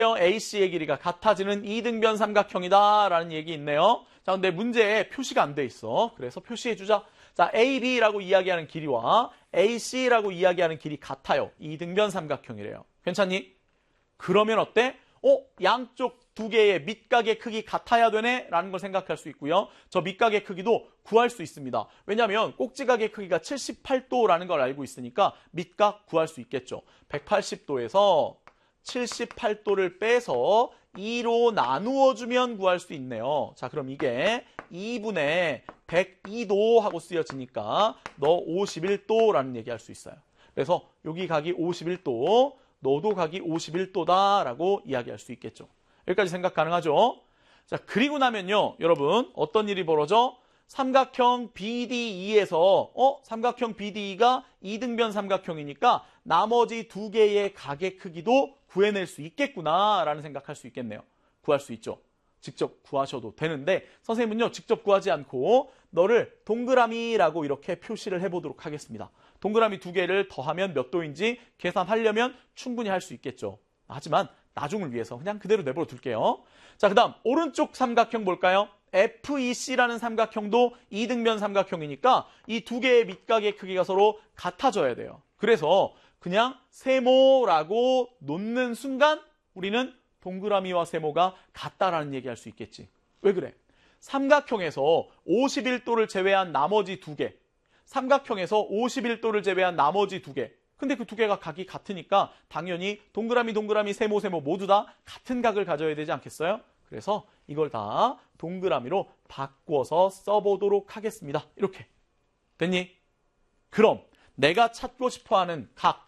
AC의 길이가 같아지는 이등변 삼각형이다라는 얘기 있네요. 자, 근데 문제에 표시가 안 돼 있어. 그래서 표시해주자. 자, AB라고 이야기하는 길이와 AC라고 이야기하는 길이 같아요. 이등변 삼각형이래요. 괜찮니? 그러면 어때? 양쪽 두 개의 밑각의 크기 같아야 되네? 라는 걸 생각할 수 있고요. 저 밑각의 크기도 구할 수 있습니다. 왜냐하면 꼭지각의 크기가 78도라는 걸 알고 있으니까 밑각 구할 수 있겠죠. 180도에서 78도를 빼서 2로 나누어 주면 구할 수 있네요. 자, 그럼 이게 2분의 102도 하고 쓰여지니까 너 51도라는 얘기 할 수 있어요. 그래서 여기 각이 51도, 너도 각이 51도다라고 이야기할 수 있겠죠. 여기까지 생각 가능하죠? 자, 그리고 나면요, 여러분, 어떤 일이 벌어져? 삼각형 BDE에서 삼각형 BDE가 이등변 삼각형이니까 나머지 두 개의 각의 크기도 구해낼 수 있겠구나라는 생각할 수 있겠네요. 구할 수 있죠. 직접 구하셔도 되는데 선생님은요, 직접 구하지 않고 너를 동그라미라고 이렇게 표시를 해보도록 하겠습니다. 동그라미 두 개를 더하면 몇 도인지 계산하려면 충분히 할 수 있겠죠. 하지만 나중을 위해서 그냥 그대로 내버려 둘게요. 자, 그 다음 오른쪽 삼각형 볼까요? FEC라는 삼각형도 이등변 삼각형이니까 이 두 개의 밑각의 크기가 서로 같아져야 돼요. 그래서 그냥 세모라고 놓는 순간 우리는 동그라미와 세모가 같다라는 얘기할 수 있겠지. 왜 그래? 삼각형에서 51도를 제외한 나머지 두 개, 삼각형에서 51도를 제외한 나머지 두 개, 근데 그 두 개가 각이 같으니까 당연히 동그라미, 동그라미, 세모, 세모 모두 다 같은 각을 가져야 되지 않겠어요? 그래서 이걸 다 동그라미로 바꿔서 써보도록 하겠습니다. 이렇게. 됐니? 그럼 내가 찾고 싶어하는 각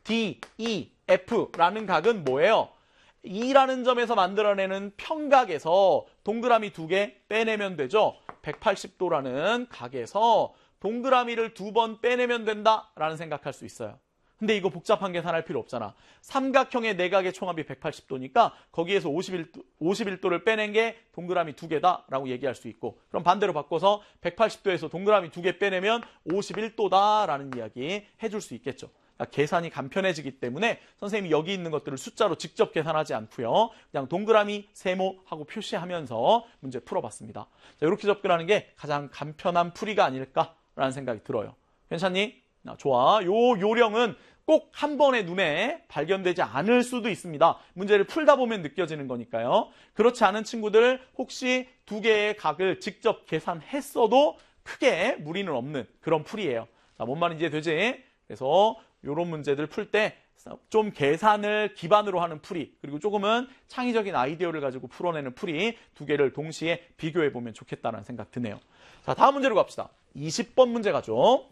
DEF라는 각은 뭐예요? E라는 점에서 만들어내는 평각에서 동그라미 두 개 빼내면 되죠. 180도라는 각에서 동그라미를 두 번 빼내면 된다라는 생각할 수 있어요. 근데 이거 복잡한 계산할 필요 없잖아. 삼각형의 내각의 총합이 180도니까 거기에서 51도를 빼낸 게 동그라미 두 개다라고 얘기할 수 있고, 그럼 반대로 바꿔서 180도에서 동그라미 두 개 빼내면 51도다라는 이야기 해줄 수 있겠죠. 그러니까 계산이 간편해지기 때문에 선생님이 여기 있는 것들을 숫자로 직접 계산하지 않고요. 그냥 동그라미, 세모하고 표시하면서 문제 풀어봤습니다. 자, 이렇게 접근하는 게 가장 간편한 풀이가 아닐까라는 생각이 들어요. 괜찮니? 좋아. 요 요령은 꼭 한 번에 눈에 발견되지 않을 수도 있습니다. 문제를 풀다 보면 느껴지는 거니까요. 그렇지 않은 친구들 혹시 두 개의 각을 직접 계산했어도 크게 무리는 없는 그런 풀이에요. 자, 뭔 말인지 되지? 그래서 이런 문제들 풀 때 좀 계산을 기반으로 하는 풀이, 그리고 조금은 창의적인 아이디어를 가지고 풀어내는 풀이 두 개를 동시에 비교해보면 좋겠다는 생각 드네요. 자, 다음 문제로 갑시다. 20번 문제 가죠.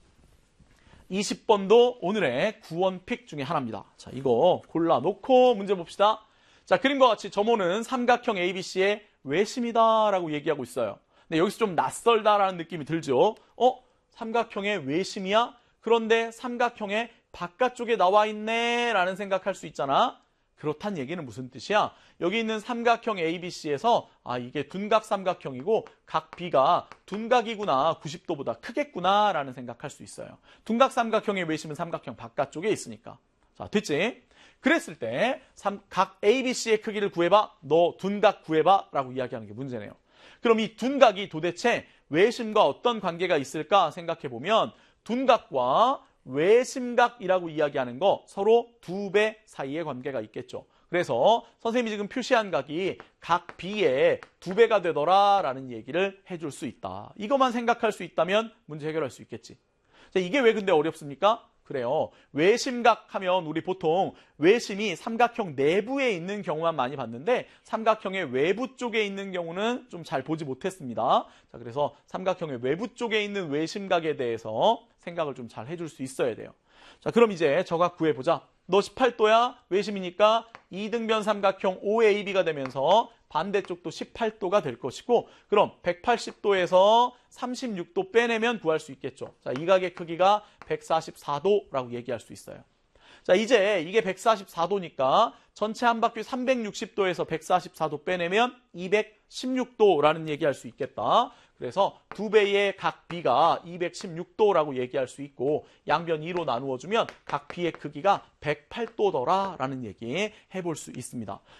20번도 오늘의 구원픽 중에 하나입니다. 자, 이거 골라놓고 문제 봅시다. 자, 그림과 같이 점호는 삼각형 ABC의 외심이다라고 얘기하고 있어요. 근데 여기서 좀 낯설다라는 느낌이 들죠? 삼각형의 외심이야? 그런데 삼각형의 바깥쪽에 나와 있네 라는 생각할 수 있잖아. 그렇단 얘기는 무슨 뜻이야? 여기 있는 삼각형 ABC에서 이게 둔각 삼각형이고 각 B가 둔각이구나, 90도보다 크겠구나 라는 생각할 수 있어요. 둔각 삼각형의 외심은 삼각형 바깥쪽에 있으니까. 자, 됐지? 그랬을 때 각 ABC의 크기를 구해봐, 너 둔각 구해봐 라고 이야기하는 게 문제네요. 그럼 이 둔각이 도대체 외심과 어떤 관계가 있을까 생각해보면 둔각과 외심각이라고 이야기하는 거 서로 두 배 사이의 관계가 있겠죠. 그래서 선생님이 지금 표시한 각이 각 B의 두 배가 되더라라는 얘기를 해줄 수 있다. 이것만 생각할 수 있다면 문제 해결할 수 있겠지. 자, 이게 왜 근데 어렵습니까? 그래요. 외심각 하면 우리 보통 외심이 삼각형 내부에 있는 경우만 많이 봤는데 삼각형의 외부 쪽에 있는 경우는 좀 잘 보지 못했습니다. 자, 그래서 삼각형의 외부 쪽에 있는 외심각에 대해서 생각을 좀 잘 해줄 수 있어야 돼요. 자, 그럼 이제 저각 구해보자. 너 18도야? 외심이니까 이등변 삼각형 OAB가 되면서 반대쪽도 18도가 될 것이고, 그럼 180도에서 36도 빼내면 구할 수 있겠죠. 자, 이 각의 크기가 144도라고 얘기할 수 있어요. 자, 이제 이게 144도니까 전체 한 바퀴 360도에서 144도 빼내면 216도라는 얘기할 수 있겠다. 그래서 2배의 각 B가 216도라고 얘기할 수 있고 양변 2로 나누어주면 각 B의 크기가 108도더라 라는 얘기 해볼 수 있습니다.